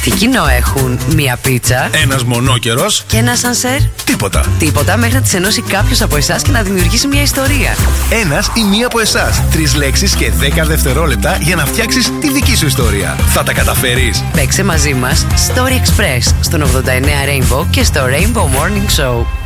Τι κοινό έχουν μία πίτσα, ένας μονόκερος και ένα σανσέρ? Τίποτα. Τίποτα μέχρι να τις ενώσει κάποιος από εσάς και να δημιουργήσει μια ιστορία. Ένας ή μία από εσάς. 3 λέξεις και 10 δευτερόλεπτα για να φτιάξεις τη δική σου ιστορία. Θα τα καταφέρεις? Παίξε μαζί μας Story Express στον 89 Rainbow και στο Rainbow Morning Show.